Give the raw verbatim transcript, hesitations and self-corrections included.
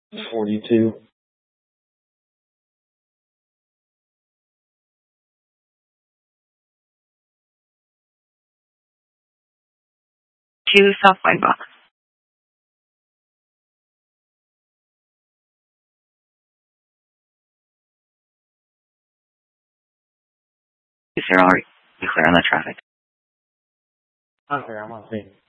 forty-two. Two South Line Box. Is there already clear on the traffic? Okay, I'm on scene.